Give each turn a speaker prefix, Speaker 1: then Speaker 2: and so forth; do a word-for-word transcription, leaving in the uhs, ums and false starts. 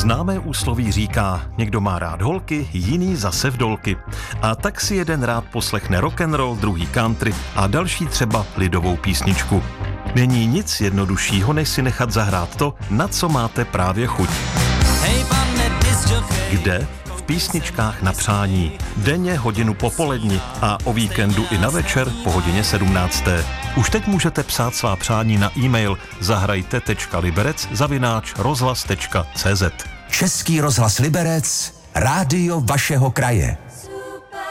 Speaker 1: Známé úsloví říká, někdo má rád holky, jiný zase vdolky. A tak si jeden rád poslechne rock'n'roll, druhý country a další třeba lidovou písničku. Není nic jednoduššího, než si nechat zahrát to, na co máte právě chuť. Kde? V písničkách na přání. Denně hodinu po poledni a o víkendu i na večer po hodině sedmnácté. Už teď můžete psát svá přání na e-mail zahrajte tečka liberec zavináč rozhlas tečka cé zet.
Speaker 2: Český rozhlas Liberec, rádio vašeho kraje.